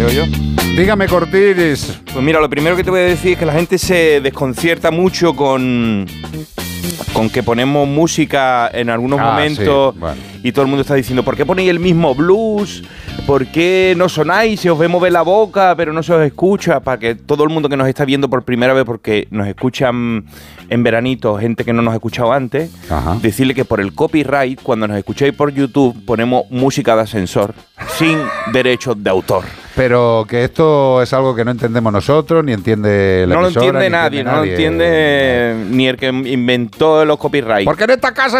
digo yo. Dígame, Cortiris. Pues mira, lo primero que te voy a decir es que la gente se desconcierta mucho con que ponemos música en algunos momentos, sí, bueno. y todo el mundo está diciendo, ¿por qué ponéis el mismo blues? ¿Por qué no sonáis? Se os ve mover la boca, pero no se os escucha. Para que todo el mundo que nos está viendo por primera vez, porque nos escuchan en veranito, gente que no nos ha escuchado antes, Ajá. decirle que por el copyright, cuando nos escucháis por YouTube, ponemos música de ascensor sin derechos de autor. Pero que esto es algo que no entendemos nosotros, ni entiende la No lo emisora, entiende ni nadie, no lo entiende ni el que inventó los copyrights. Porque en esta casa